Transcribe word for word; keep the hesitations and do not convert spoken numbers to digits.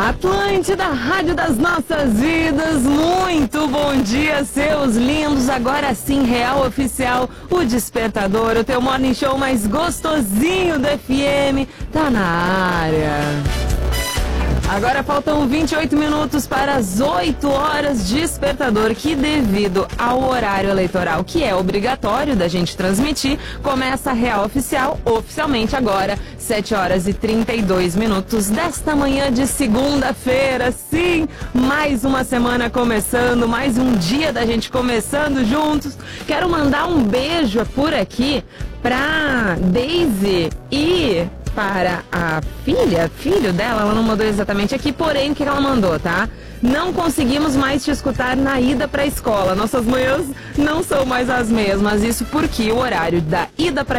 Atlântida, Rádio das Nossas Vidas, muito bom dia, seus lindos. Agora sim, Real Oficial, o Despertador, o teu morning show mais gostosinho do F M, tá na área. Agora faltam vinte e oito minutos para as oito horas. Despertador, que devido ao horário eleitoral, que é obrigatório da gente transmitir, começa a Real Oficial oficialmente agora, sete horas e trinta e dois minutos desta manhã de segunda-feira. Sim, mais uma semana começando, mais um dia da gente começando juntos. Quero mandar um beijo por aqui pra Daisy e para a filha, filho dela, ela não mandou exatamente aqui, porém o que ela mandou, tá? Não conseguimos mais te escutar na ida para a escola. Nossas manhãs não são mais as mesmas, isso porque o horário da ida para